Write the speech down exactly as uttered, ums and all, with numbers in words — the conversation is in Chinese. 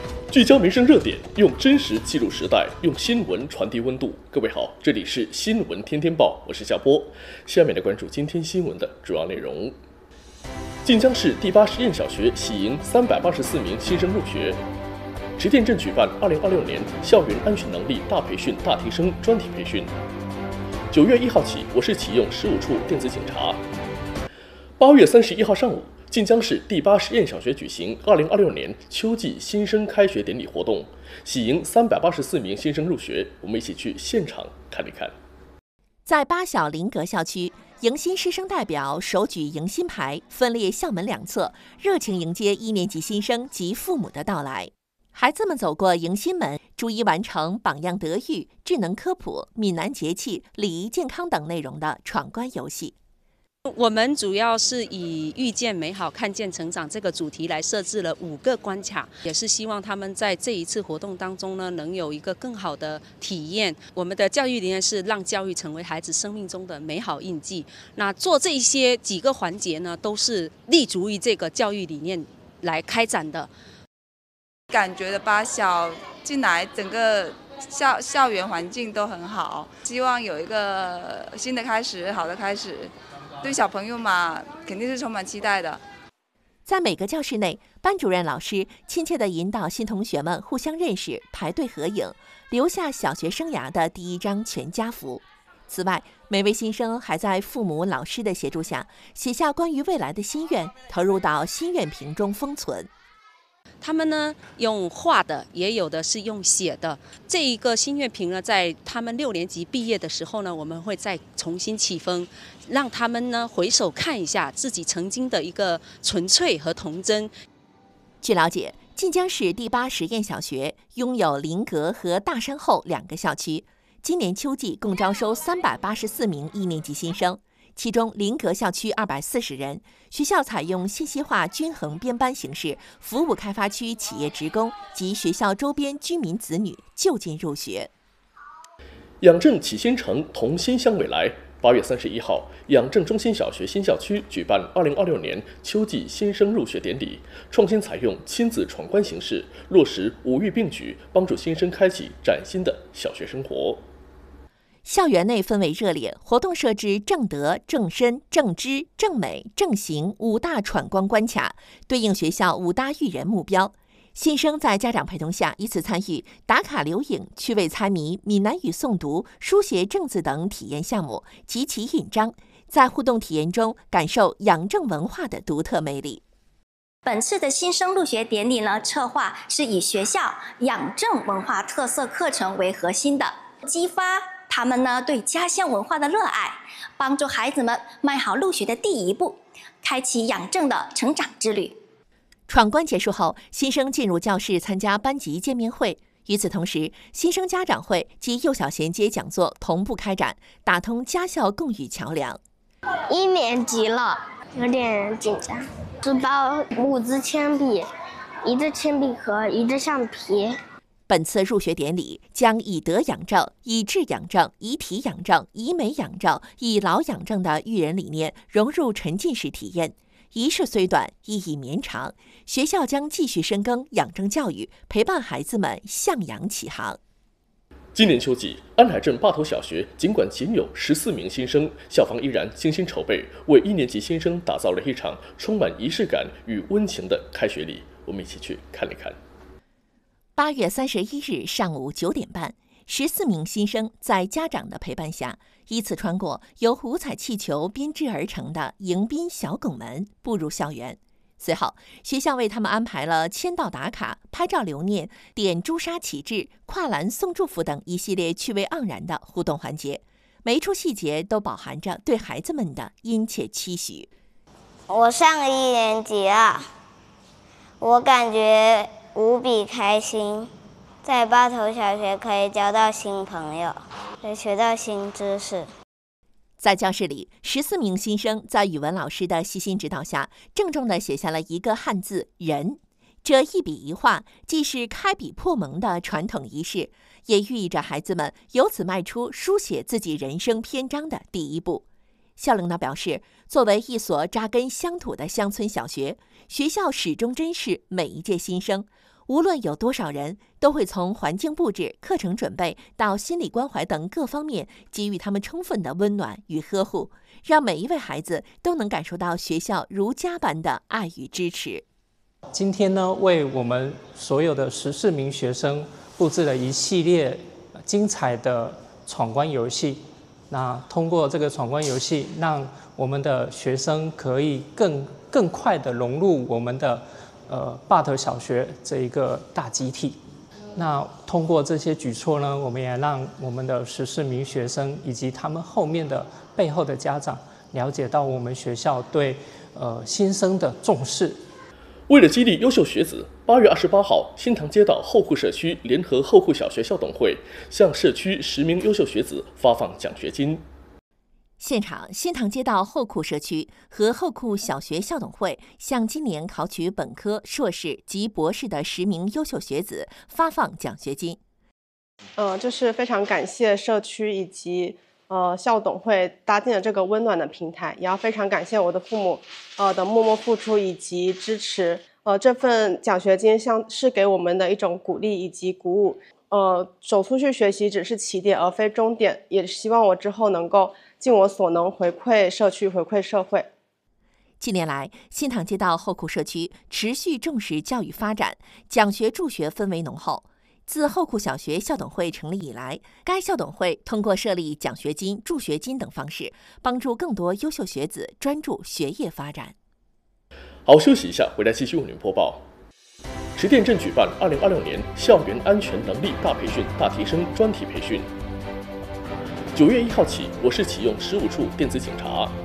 聚焦民生热点，用真实记录时代，用新闻传递温度。各位好，这里是新闻天天报，我是夏波。下面来关注今天新闻的主要内容。晋江市第八实验小学喜迎三百八十四名新生入学。池店镇举办二零二六年校园安全能力大培训大提升专题培训。九月一号起，我市启用十五处电子警察。八月三十一号上午，晋江市第八实验小学举行二零二六年秋季新生开学典礼活动，喜迎三百八十四名新生入学。我们一起去现场看一看。 在八小林格校区，迎新师生代表手举迎新牌，分列校门两侧，热情迎接一年级新生及父母的到来。孩子们走过迎新门，逐一完成榜样德育、智能科普、闽南节气、礼仪健康等内容的闯关游戏。 我们主要是以遇见美好、看见成长这个主题来设置了五个关卡，也是希望他们在这一次活动当中呢，能有一个更好的体验。我们的教育理念是让教育成为孩子生命中的美好印记。那做这一些几个环节呢，都是立足于这个教育理念来开展的。 感觉的八小进来，整个校校园环境都很好，希望有一个新的开始，好的开始。对小朋友嘛，肯定是充满期待的。 在每个教室内，班主任老师亲切地引导新同学们互相认识，排队合影，留下小学生涯的第一张全家福。此外，每位新生还在父母、老师的协助下，写下关于未来的心愿，投入到心愿瓶中封存。 他们呢用画的，也有的是用写的。这一个心愿瓶呢，在他们六年级毕业的时候呢，我们会再重新启封，让他们呢回首看一下自己曾经的一个纯粹和童真。 据了解，晋江市第八实验小学拥有林格和大山后两个校区，今年秋季共招收三百八十四名一年级新生。其中，林格校区二百四十人，学校采用信息化均衡编班形式，服务开发区企业职工及学校周边居民子女就近入学。 养正启新城，同心向未来。八月三十一号，养正中心小学新校区举办二零二六年秋季新生入学典礼，创新采用亲子闯关形式，落实五育并举，帮助新生开启崭新的小学生活。 校园内氛围热烈，活动设置正德、正身、正知、正美、正行五大闯关关卡，对应学校五大育人目标。新生在家长陪同下，依次参与打卡留影、趣味猜谜、闽南语诵读、书写正字等体验项目，集齐印章，在互动体验中感受养正文化的独特魅力。 本次的新生入学典礼呢，策划是以学校养正文化特色课程为核心的，激发他们呢对家乡文化的热爱，帮助孩子们迈好入学的第一步，开启养正的成长之旅。 闯关结束后，新生进入教室参加班级见面会。与此同时，新生家长会及幼小衔接讲座同步开展，打通家校共育桥梁。 一年级了，有点紧张。是包五支铅笔，一支铅笔盒，一支橡皮。 本次入学典礼将以德养正、以智养正、以体养正、以美养正、以劳养正的育人理念融入沉浸式体验。仪式虽短，意义绵长。学校将继续深耕养正教育，陪伴孩子们向阳启航。 今年秋季，安海镇坝头小学尽管仅有十四名新生，校方依然精心筹备，为一年级新生打造了一场充满仪式感与温情的开学礼。我们一起去看一看。 八月三十一日上午九点半，十四名新生在家长的陪伴下，依次穿过由五彩气球编织而成的迎宾小拱门，步入校园。随后，学校为他们安排了签到打卡、拍照留念、点朱砂启智、跨栏送祝福等一系列趣味盎然的互动环节，每一处细节都饱含着对孩子们的殷切期许。 我上一年级了，我感觉无比开心，在坝头小学可以交到新朋友，也学到新知识。 在教室里，十四名新生在语文老师的细心指导下，郑重地写下了一个汉字“人”。这一笔一画，既是开笔破蒙的传统仪式，也寓意着孩子们由此迈出书写自己人生篇章的第一步。校领导表示，作为一所扎根乡土的乡村小学，学校始终珍视每一届新生， 无论有多少人，都会从环境布置、课程准备到心理关怀等各方面给予他们充分的温暖与呵护，让每一位孩子都能感受到学校如家般的爱与支持。 今天呢，为我们所有的十四名学生布置了一系列精彩的闯关游戏。那通过这个闯关游戏，让我们的学生可以更更快地融入我们的呃坝头小学这一个大集体。那通过这些举措呢，我们也让我们的十四名学生以及他们后面的背后的家长了解到我们学校对呃新生的重视。 为了激励优秀学子，八月二十八号，新塘街道后库社区联合后库小学校董会向社区十名优秀学子发放奖学金。 现场，新塘街道后库社区和后库小学校董会向今年考取本科、硕士及博士的十名优秀学子发放奖学金。 呃，就是非常感谢社区以及呃校董会搭建了这个温暖的平台，也要非常感谢我的父母呃的默默付出以及支持。呃，这份奖学金像是给我们的一种鼓励以及鼓舞。呃，走出去学习只是起点而非终点，也希望我之后能够尽我所能回馈社区、回馈社会。 近年来，新塘街道后库社区持续重视教育发展，奖学助学氛围浓厚。自后库小学校董会成立以来，该校董会通过设立奖学金、助学金等方式，帮助更多优秀学子专注学业发展。 好，休息一下，回来继续为您播报。池店镇举办二零二六年校园安全能力大培训、大提升专题培训。九月一号起，我市启用十五处电子警察，